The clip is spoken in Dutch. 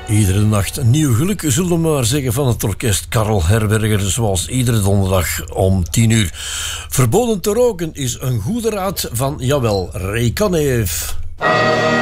Iedere nacht een nieuw geluk, zullen we maar zeggen, van het orkest Karel Herberger, zoals iedere donderdag om 10:00. Verboden te roken is een goede raad van, jawel, Ray Kaneef.